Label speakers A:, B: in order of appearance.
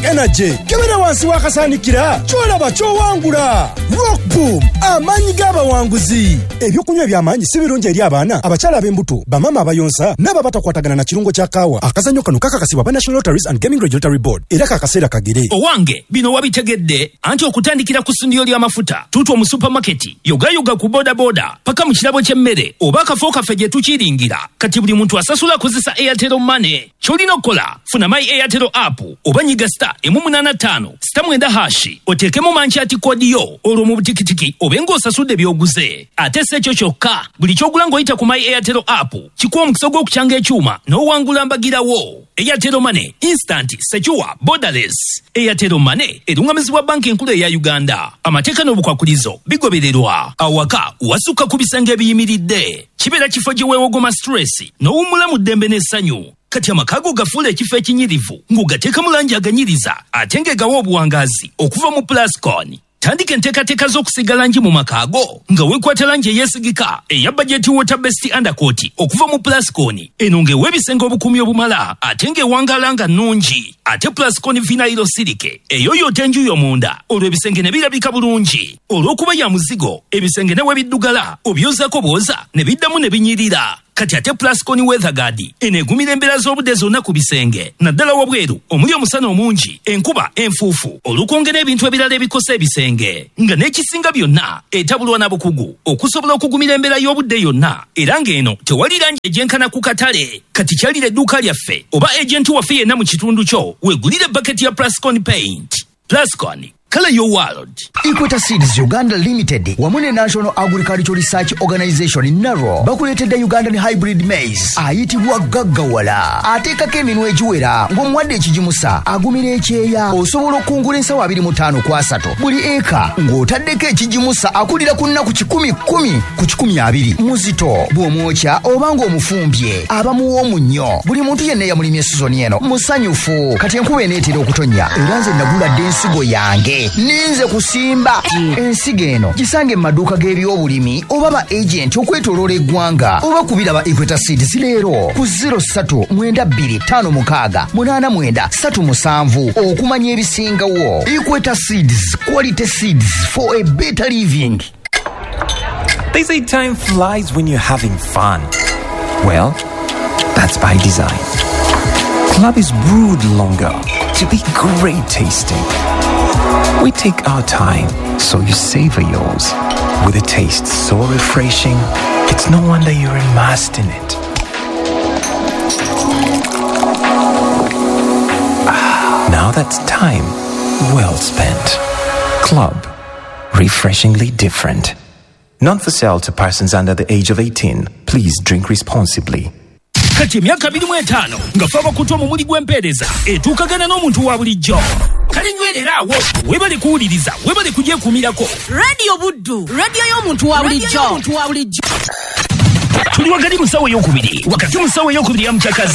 A: energy kebera wansi wakasanikira kyolaba kyowangula. Rock Boom amanyi g'abawanguzi. Ebyokunywa eby'amaanyi si birungi eri abaana, abakyala ab'embuto, bamama abayonsa n'abatakwatagana na kirungo kya kaawa. Akazannyo kano kakakasibwa ba National Lotteries and Gaming Regulatory Board era kakaseera kagere.
B: Owange bino wabitegedde anti okutandikira ku ssundiyo ly'amafuta tutwa mu supermarket yoga ku boda paka mu kirabo ky'emmere oba akafo kaffe gye tukiringira kati buli muntu asasula akozesa Airtel Money. Kyolina okukola funa my Airtel app oba nyiga *185*9# oteekemu manchati kodi yo olwo mu butikitiki obenga osasudde byoguze. Ate si ekyo kyokka, buli kyogula ng'oyita ku my Airtel app kikuwa omukisa gw'okukyanga ekyuma n'owangula mbagirawo. Airtel Money instant secure borderless. Airtel Money erungamizibwa banki enkulu eya Uganda. Amateeka n'obukwakulizo bigobererwa. Awaka wasuka ku bisenge ebiyimiridde. Kibeera kifo gye weewogoma stress n'owummula mu ddembe n'essanyu. Kati amakago gafuula ekifo ekinyirivu ng'ogateeka mu langi aganyiriza ate ng'egawa obuwangazi okuva mu Plascon. Tandika enteekateeka z'okusiga langi mu makaago nga weekwata langi eyeesigika eya budget water best undercoat okuva mu Plascon. Eno ng'ewa ebisenge obukuumi obumala ate ng'ewangaala nga nnungi. Ate Plascon vinyl silike eyoyota enju y'omunda olwo ebisenge ne birabika bulungi. Olw'okuba ya muzigo ebisenge ne we biddugala obyozaako bwoza ne biddamu ne binyirira. Kati ate Plascon weather guard eneegumira embeera z'obudde zonna ku bisenge naddala wabweru omuli omusana omungi, enkuba, enfuufu, olw'okwongera ebintu ebirala ebikosa ebisenge. Nga n'ekisinga byonna etabulwa na bukugu okusobola okugumira embeera y'obudde yonna. Era ng'eno tewali langi egyenkana ku katale. Kati kyalira edduuka lyaffe oba ejenti waffe yenna mu kitundu kyo weegulire bucket ya Plascon paint. Plascon, color your world.
C: Equator Seeds Uganda Limited wamu ne National Agricultural Research Organization NARO bakuleetedde Ugandan Hybrid Maize ayitibwa gaggawala. Ateekako eminwe egiwera ng'omuwadde ekigimusa agumira ekyeya. Osobola okungula ensawo 25 ku 3 buli eka ng'otaddeko ekigimusa akulira ku nnaku 10 ku 20 muzito bw'omwokya oba ng'omufumbye abamuwa omunnyo. Buli muntu yenna eyamulimye sizoni eno musanyufu. Kati enkuba eneetera okutonya era nze naguladde ensigo yange ninze kusimba. Ensigo eno gisange mu maduuka g'ebyobulimi oba ba agent okwetoloola eggwanga oba kubiraba Equator Seeds leero ku 03-9256-8937 okumanya ebisingawo. Equator Seeds, quality seeds for a better living.
D: They say time flies when you're having fun. Well, that's by design. Club is brewed longer to be great tasting. We take our time, so you savor yours. With a taste so refreshing, it's no wonder you're immersed in it. Now that's time well spent. Club. Refreshingly different. Not for sale to persons under the age of 18. Please drink responsibly.
B: Kati emyaka 25 nga faba kutwa mu muli gw'empeereza etuukagana n'omuntu wa bulijjo. Kale nywereraawo webale kuwuliriza webale kugyekuumirako.
E: Radio Buddu, radio y'omuntu wa bulijjo.
B: Tuli wakati mu ssawa ey'okubiri wakati mu ssawa ey'okubiri ya mukyakazi